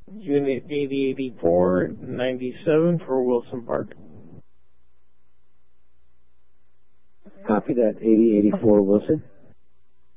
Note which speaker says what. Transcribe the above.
Speaker 1: Unit 8084-97 for Wilson Park.
Speaker 2: Copy that, 8084 Wilson.